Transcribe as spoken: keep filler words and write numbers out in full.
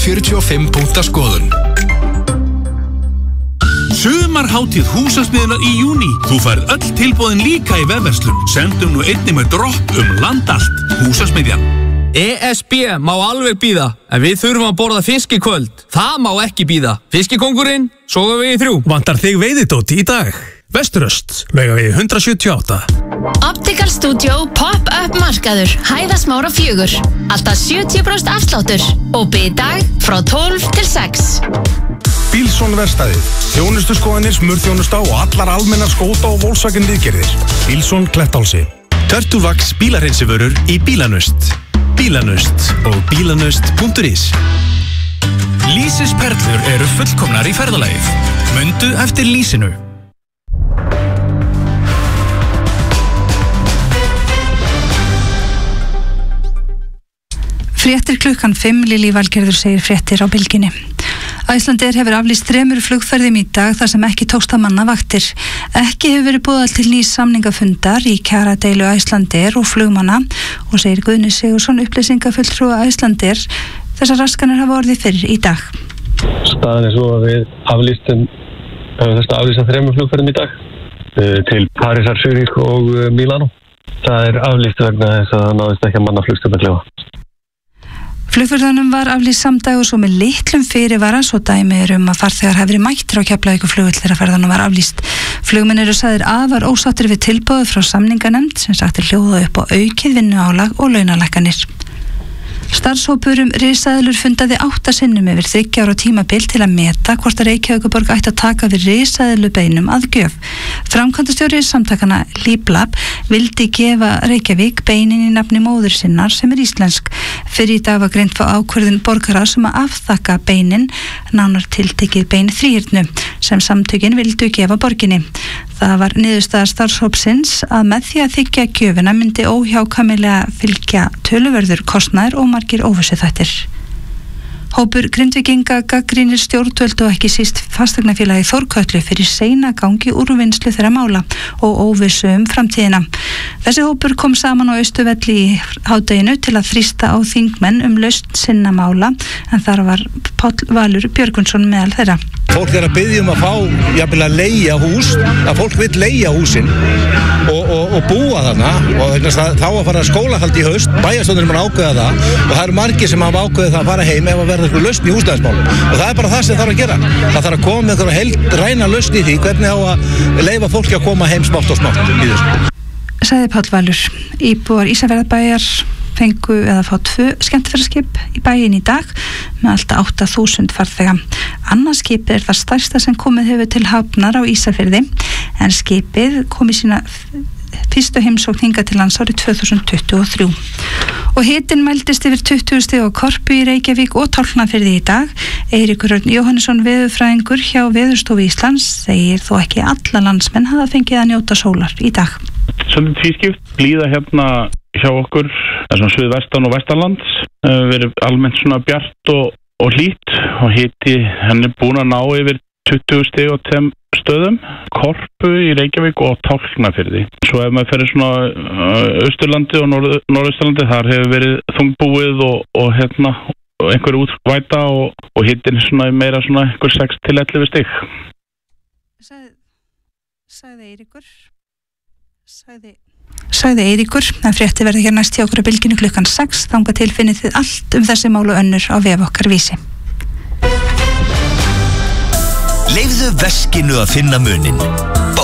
fjörutíu og fimm punkta skoðun. Sumarhátíð Húsasmiðjunar í júní. Þú færð öll tilboðin líka í vefverslun. Sendum nú einnig með dropp um land allt. Húsasmiðjan. E S B má alveg bíða, en við þurfum að borða fisk í kvöld. Það má ekki bíða. Fiskikóngurinn, soga við í þrjú. Vantar þig veiðidót í dag? Vesturöst, Laugavegi hundrað sjötíu og átta. Optical Studio Pop-up markaður, Hæðasmára fjögur. Alltaf sjötíu prósent afsláttur. Opið í dag frá tólf til sex. Bílsson verkstæðið, þjónustuskoðanir, smurþjónusta og allar almennar skóta og Volkswagen viðgerðir. Bílsson Klettálsi. Turtlevax bílareinsivörur í Bílanust. Bílanust og bílanust punktur is. Lýsis perlur eru fullkomnar í ferðalagið. Mundu eftir lýsinu. Fréttir klukkan fimm, Lillý Valgerður segir fréttir á Bylgjunni. Icelandair hefur aflýst þremur flugferðum í dag þar sem ekki tókst að manna vaktir. Ekki hefur verið boðað til nýs samningafundar í kjaradeilu Icelandair og flugmanna og segir Guðni Sigurðsson, upplýsingafulltrúi Icelandair, þessar raskanir hafa orðið fyrir í dag. Staðan er svo að við aflýstum, þess að aflýsa þremur flugferðum í dag til Parísar, Zürich og Milano. Það er aflýst vegna þess að það náðist ekki að manna flugstöðarklefa. Flugferðunum var aflýst samdægus og með litlum fyrirvara, svo dæmi er um að farþegar hafi verið mættir á Keflavíkurflugvöll þegar ferðunum var aflýst. Flugmenn eru sagðir afar ósáttir við tilboðið frá samninganefnd sem sagt er hljóða upp á aukið vinnuálag og launalækkanir. Starfshópur um risaeðlur fundaði átta sinnum yfir þriggja ára tímabil til að meta hvort að Reykjavíkurborg ætti að taka við risaeðlubeinum að gjöf. Framkvæmdastjóri samtakana Líblab vildi gefa Reykjavík beinin í nafni móður sinnar sem er íslensk. Fyrir í dag var greint frá ákvörðun borgara sem að afþakka beinin, nánar tiltekið bein þrýrnu, sem samtökin vildu gefa borginni. Það var niðurstaða starfshópsins að með því að þiggja gjöfina myndi óhjákvæmilega fylgja töluverður kostnaður og margir óvissuþættir. Hópur Grindvíkinga gagnrýnir stjórnvöld og ekki síst fasteignafélagi Þórkötlu fyrir seina gangi úrvinnslu þeirra mála og óvissu um framtíðina. Þessi hópur kom saman á Austurvelli í hádeginu til að þrýsta á þingmenn um lausn sinna mála, en þar var Páll Valur Björgvinsson meðal þeirra. Fólk er að biðja um að fá jafnvel að leigja hús, að fólk vill leigja húsin og, og, og búa þarna og það, þá að fara skólahald í haust, bæjarstjórnin er að ákveða það og það eru margir sem hafa ákveðið það að fara heim ef að verða eitthvað lausn í húsnæðismálum og það er bara það sem þarf að gera. Það þarf að koma með einhverja heild ræna lausn í því hvernig á að leyfa fólki að koma heim smátt og smátt í þessu. Sagði Páll Valur. Íbúar Ísafjarðarbæjar fengu eða fá tvö skemmtiferðaskip í bæinn í dag með alltaf átta þúsund farþega. Annað skipið er það stærsta sem komið hefur til hafnar á Ísafirði, en skipið kom í sína fyrstu heimsókn hingað til lands árið tvö þúsund tuttugu og þrjú. Og hitinn mældist yfir tuttugu stig á Korpu í Reykjavík og Tálknafirði í dag. Eiríkur Örn Jóhannesson, veðurfræðingur hjá Veðurstofu Íslands, segir þó ekki alla landsmenn hafa fengið að njóta sólar í dag. Svolítið tvískipt, blíða hérna hjá okkur, það er svona suðvestan og vestanlands, verið almennt svona bjart og, og hlýtt og hiti, hann er búin að ná yfir tuttugu stig á þeim stöðum, Korpu í Reykjavík og Tálknafirði. Svo ef maður ferir svona Austurlandi og norð, Norðausturlandi, þar hefur verið þungbúið og, og hérna einhver útvæta og, og hitin svona meira svona einhver sex til ellefu stig. Sagði, sagði Eiríkur. Sagði, sagði Eiríkur, en frétti verði hér næst hjá okkur á Bylgjunni klukkan sex, þangað til finnið þið allt um þessi mál og önnur á vef okkar Vísi. Leyfðu veskinu að finna muninn.